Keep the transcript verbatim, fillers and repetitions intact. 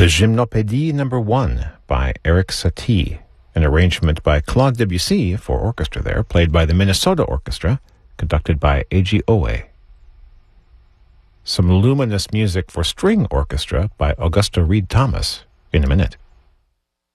Gymnopédie Number One by Eric Satie, an arrangement by Claude Debussy for orchestra there, played by the Minnesota Orchestra, conducted by Eiji Oe. Some luminous music for string orchestra by Augusta Reed Thomas in a minute.